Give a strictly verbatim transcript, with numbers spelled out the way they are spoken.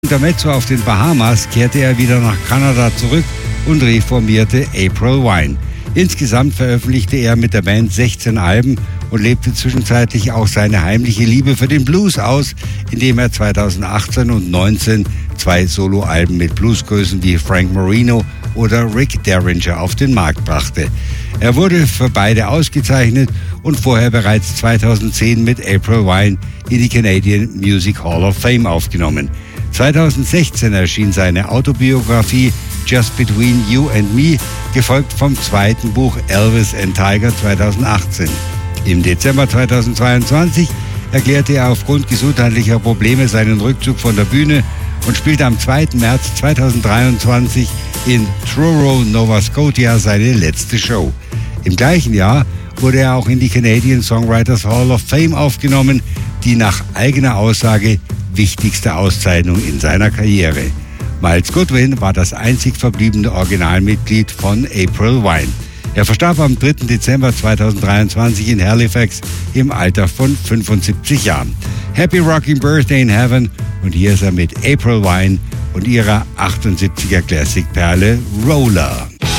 Intermezzo auf den Bahamas kehrte er wieder nach Kanada zurück und reformierte April Wine. Insgesamt veröffentlichte er mit der Band sechzehn Alben und lebte zwischenzeitlich auch seine heimliche Liebe für den Blues aus, indem er zweitausendachtzehn und neunzehn zwei Soloalben mit Bluesgrößen wie Frank Marino oder Rick Derringer auf den Markt brachte. Er wurde für beide ausgezeichnet und vorher bereits zweitausendzehn mit April Wine in die Canadian Music Hall of Fame aufgenommen. zweitausendsechzehn erschien seine Autobiografie Just Between You and Me, gefolgt vom zweiten Buch Elvis and Tiger zweitausendachtzehn. Im Dezember zweitausendzweiundzwanzig erklärte er aufgrund gesundheitlicher Probleme seinen Rückzug von der Bühne und spielte am zweiten März zweitausenddreiundzwanzig in Truro, Nova Scotia seine letzte Show. Im gleichen Jahr wurde er auch in die Canadian Songwriters Hall of Fame aufgenommen, die nach eigener Aussage wichtigste Auszeichnung in seiner Karriere. Miles Goodwin war das einzig verbliebene Originalmitglied von April Wine. Er verstarb am dritten Dezember zweitausenddreiundzwanzig in Halifax im Alter von fünfundsiebzig Jahren. Happy Rocking Birthday in Heaven, und hier ist er mit April Wine und ihrer achtundsiebziger Classic-Perle Roller.